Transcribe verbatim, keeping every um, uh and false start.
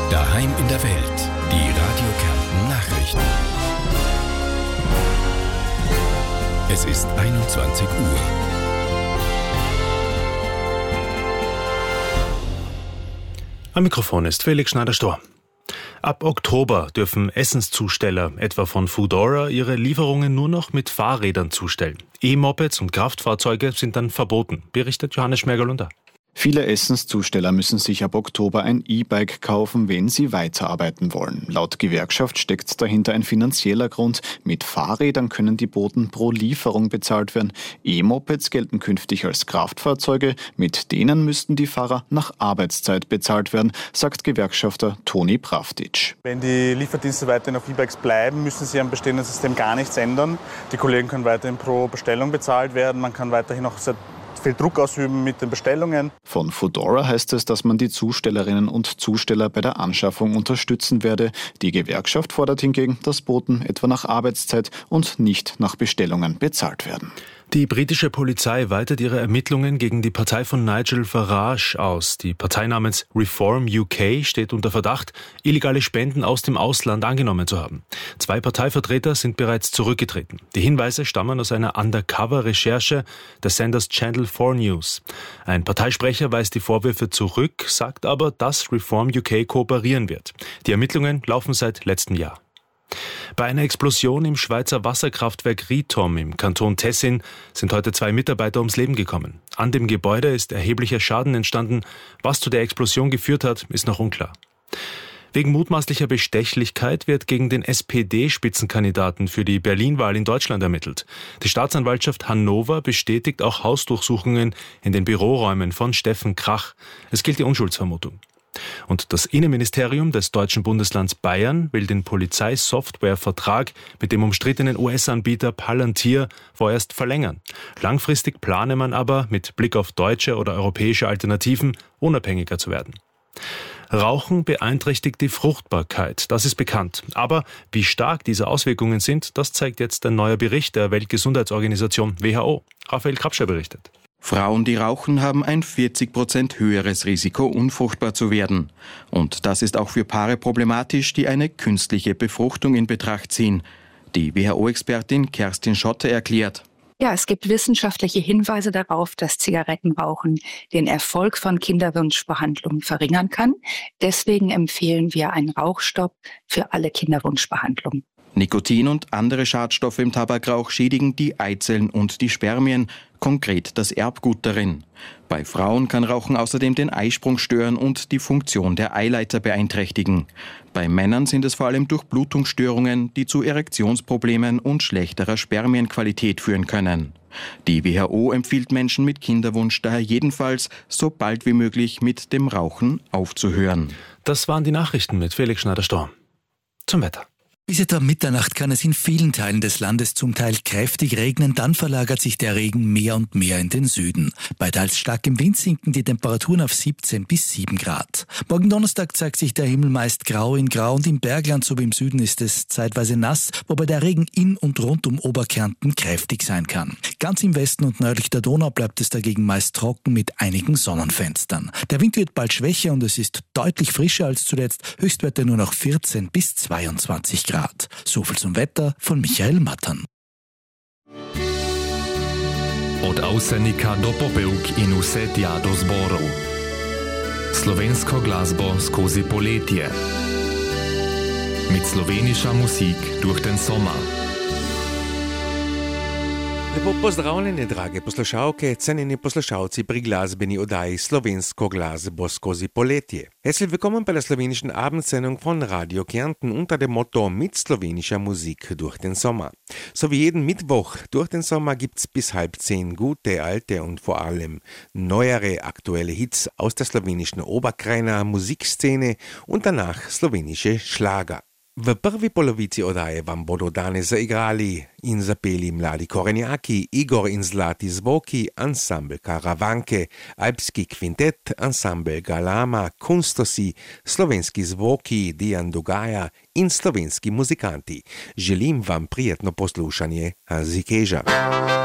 Daheim in der Welt. Die Radio Kärnten Nachrichten. Es ist einundzwanzig Uhr. Am Mikrofon ist Felix Schneider-Stor. Ab Oktober dürfen Essenszusteller, etwa von Foodora, ihre Lieferungen nur noch mit Fahrrädern zustellen. E-Mopeds und Kraftfahrzeuge sind dann verboten, berichtet Johannes Schmergalunder. Viele Essenszusteller müssen sich ab Oktober ein E-Bike kaufen, wenn sie weiterarbeiten wollen. Laut Gewerkschaft steckt dahinter ein finanzieller Grund. Mit Fahrrädern können die Boten pro Lieferung bezahlt werden. E-Mopeds gelten künftig als Kraftfahrzeuge. Mit denen müssten die Fahrer nach Arbeitszeit bezahlt werden, sagt Gewerkschafter Toni Pravdic. Wenn die Lieferdienste weiterhin auf E-Bikes bleiben, müssen sie am bestehenden System gar nichts ändern. Die Kollegen können weiterhin pro Bestellung bezahlt werden. Man kann weiterhin auch sehr viel Druck ausüben mit den Bestellungen. Von Foodora heißt es, dass man die Zustellerinnen und Zusteller bei der Anschaffung unterstützen werde. Die Gewerkschaft fordert hingegen, dass Boten etwa nach Arbeitszeit und nicht nach Bestellungen bezahlt werden. Die britische Polizei weitet ihre Ermittlungen gegen die Partei von Nigel Farage aus. Die Partei namens Reform U K steht unter Verdacht, illegale Spenden aus dem Ausland angenommen zu haben. Zwei Parteivertreter sind bereits zurückgetreten. Die Hinweise stammen aus einer Undercover-Recherche des Senders Channel vier News. Ein Parteisprecher weist die Vorwürfe zurück, sagt aber, dass Reform U K kooperieren wird. Die Ermittlungen laufen seit letztem Jahr. Bei einer Explosion im Schweizer Wasserkraftwerk Ritom im Kanton Tessin sind heute zwei Mitarbeiter ums Leben gekommen. An dem Gebäude ist erheblicher Schaden entstanden. Was zu der Explosion geführt hat, ist noch unklar. Wegen mutmaßlicher Bestechlichkeit wird gegen den S P D-Spitzenkandidaten für die Berlin-Wahl in Deutschland ermittelt. Die Staatsanwaltschaft Hannover bestätigt auch Hausdurchsuchungen in den Büroräumen von Steffen Krach. Es gilt die Unschuldsvermutung. Und das Innenministerium des deutschen Bundeslands Bayern will den Polizeisoftwarevertrag mit dem umstrittenen U S-Anbieter Palantir vorerst verlängern. Langfristig plane man aber, mit Blick auf deutsche oder europäische Alternativen, unabhängiger zu werden. Rauchen beeinträchtigt die Fruchtbarkeit, das ist bekannt. Aber wie stark diese Auswirkungen sind, das zeigt jetzt ein neuer Bericht der Weltgesundheitsorganisation W H O. Raphael Krapscher berichtet. Frauen, die rauchen, haben ein vierzig Prozent höheres Risiko, unfruchtbar zu werden. Und das ist auch für Paare problematisch, die eine künstliche Befruchtung in Betracht ziehen. Die W H O-Expertin Kerstin Schotte erklärt: Ja, es gibt wissenschaftliche Hinweise darauf, dass Zigarettenrauchen den Erfolg von Kinderwunschbehandlungen verringern kann. Deswegen empfehlen wir einen Rauchstopp für alle Kinderwunschbehandlungen. Nikotin und andere Schadstoffe im Tabakrauch schädigen die Eizellen und die Spermien, konkret das Erbgut darin. Bei Frauen kann Rauchen außerdem den Eisprung stören und die Funktion der Eileiter beeinträchtigen. Bei Männern sind es vor allem Durchblutungsstörungen, die zu Erektionsproblemen und schlechterer Spermienqualität führen können. Die W H O empfiehlt Menschen mit Kinderwunsch daher jedenfalls, so bald wie möglich mit dem Rauchen aufzuhören. Das waren die Nachrichten mit Felix Schneider-Stor. Zum Wetter. Bis etwa Mitternacht kann es in vielen Teilen des Landes zum Teil kräftig regnen, dann verlagert sich der Regen mehr und mehr in den Süden. Bei teils starkem Wind sinken die Temperaturen auf siebzehn bis sieben Grad. Morgen Donnerstag zeigt sich der Himmel meist grau in grau und im Bergland sowie im Süden ist es zeitweise nass, wobei der Regen in und rund um Oberkärnten kräftig sein kann. Ganz im Westen und nördlich der Donau bleibt es dagegen meist trocken mit einigen Sonnenfenstern. Der Wind wird bald schwächer und es ist deutlich frischer als zuletzt, Höchstwerte nur noch vierzehn bis zweiundzwanzig Grad. So viel zum Wetter von Michael Mattern. Od Ausenika do Popełk in Usetia do zboru. Slovensko glasbo skozi poletje. Mit slowenischer Musik durch den Sommer. Lepo pozdravljeni, drage poslušalke, cenjeni poslušalci pri glasbeni oddaji Slovensko glasbo skozi poletje. Herzlich willkommen bei der slowenischen Abendsendung von Radio Kärnten unter dem Motto mit slowenischer Musik durch den Sommer. So wie jeden Mittwoch durch den Sommer gibt's bis halb zehn gute, alte und vor allem neuere aktuelle Hits aus der slowenischen Oberkrajina Musikszene und danach slowenische Schlager. V prvi polovici oddaje vam bodo danes zaigrali in zapeli mladi korenjaki, Igor in Zlati zvoki, ansambl Karavanke, alpski kvintet, ansambl Galama, Kunstosi, slovenski zvoki, Dijan Dogaja in slovenski muzikanti. Želim vam prijetno poslušanje Hanzi Keža.